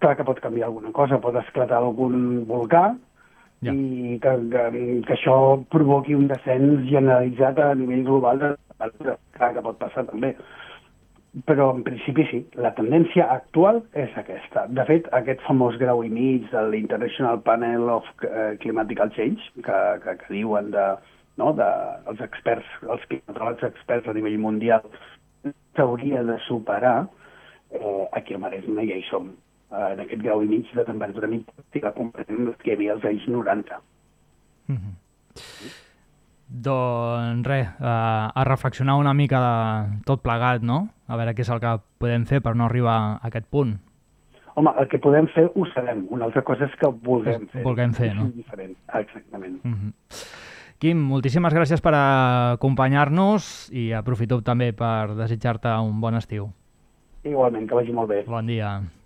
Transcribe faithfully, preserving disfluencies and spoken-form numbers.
clar que pot canviar alguna cosa, pot esclatar algun volcà Ja. i que, que, que això provoqui un descens generalitzat a nivell global de temperatura. Clar que pot passar també. Però en principi sí, la tendència actual és aquesta. De fet, aquest famós grau i mig de l'International Panel of Climatical Change, que, que, que diuen de, no, de, els experts, els climatòlegs experts a nivell mundial, s'hauria de superar, eh, aquí al Maresme ja hi som, eh, en aquest grau i mig de temperatura mitjana, si la comparem amb que hi havia als anys noranta. Mm-hmm. Doncs res, uh, a reflexionar una mica de tot plegat, no? A veure què és el que podem fer per no arribar a aquest punt. Home, el que podem fer ho sabem. Una altra cosa és que ho vulguem fer. Vulguem fer, no? És diferent, exactament. Mm-hmm. Quim, moltíssimes gràcies per acompanyar-nos i aprofito també per desitjar-te un bon estiu. Igualment, que vagi molt bé. Bon dia.